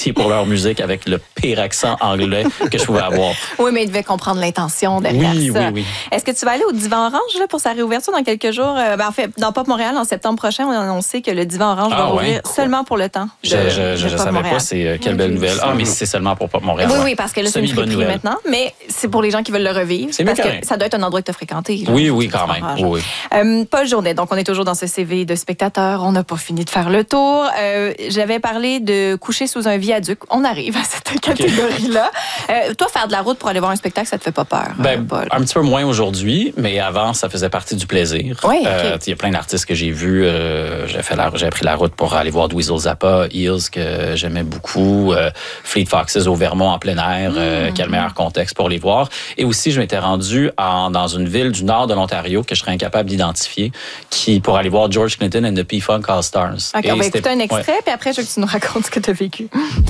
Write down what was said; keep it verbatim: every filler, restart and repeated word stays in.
pitié pour leur musique avec le pire accent anglais que je pouvais avoir. Oui, mais ils devaient comprendre l'intention derrière oui, ça. Oui, oui, Est-ce que tu vas aller au Divan Orange là, pour sa réouverture dans quelques jours? Euh, ben, en fait, dans Pop Montréal, en septembre prochain, on a annoncé que le Divan Orange ah, va ouais. rouvrir seulement pour le temps. De, je je, je, je savais Montréal. Pas, c'est euh, quelle belle nouvelle. Ah, mais c'est seulement pour Pop Montréal. Oui, ouais. oui, parce que là, c'est une friperie maintenant, mais c'est pour les gens qui veulent le revivre. C'est parce mieux que ça doit être un endroit que tu as fréquenté. Là, oui, oui, quand même. Oui. Euh, Paul Journet, donc on est toujours dans ce C V de spectateur. On n'a pas fini de faire le tour. Euh, j'avais parlé de coucher sous un viaduc. On arrive à cette catégorie-là. Okay. Euh, toi, faire de la route pour aller voir un spectacle, ça te fait pas peur? Ben, euh, Paul? Un petit peu moins aujourd'hui, mais avant, ça faisait partie du plaisir. Oui, okay. euh, il y a plein d'artistes que j'ai vus. Euh, j'ai, fait la, j'ai pris la route pour aller voir Dweezil Zappa, Eels, que j'aimais beaucoup, euh, Fleet Foxes au Vermont en plein air, euh, mm-hmm. quel meilleur contexte pour les voir. Et aussi, je m'étais rendu en, dans une ville du nord de l'Ontario que je serais incapable d'identifier, qui pour aller voir George Clinton and the P-Funk All-Stars. Okay, on va écouter un extrait, ouais. puis après, je veux que tu nous racontes ce que tu as vécu.